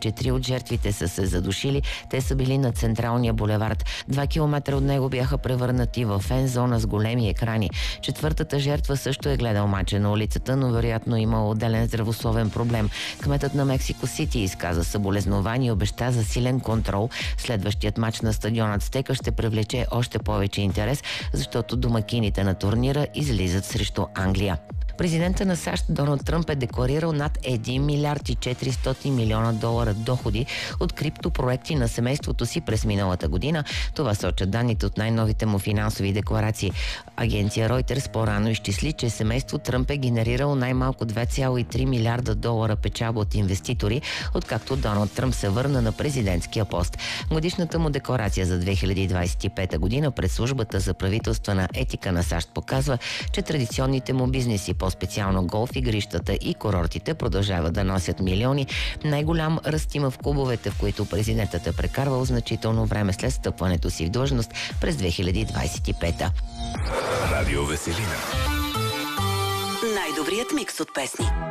че 3 от жертвите са се задушили. Те са били на централния булевард. 2 километра от него бяха превърнати в фен-зона с големи екрани. Четвъртата жертва също е гледал мача на улицата, но вероятно има отделен здравословен проблем. Кметът на Мексико Сити изказа съболезнования и обеща за силен контрол. Следващият мач на стадион Ацтека ще привлече още повече интерес, защото домакините на турнира излизат срещу Англия. Президента на САЩ Доналд Тръмп е декларирал над 1 милиард и 400 милиона долара доходи от криптопроекти на семейството си през миналата година. Това сочат данните от най-новите му финансови декларации. Агенция Reuters по-рано изчисли, че семейство Тръмп е генерирало най-малко 2,3 милиарда долара печалба от инвеститори, откакто Доналд Тръмп се върна на президентския пост. Годишната му декларация за 2025 година пред службата за правителствена етика на САЩ показва, че традиционните му бизнеси, по-специално голф, игрищата и курортите, продължават да носят милиони. Най-голям ръст има в клубовете, в които президентът е прекарвал значително време след стъпването си в длъжност през 2025. Радио Веселина. Най-добрият микс от песни.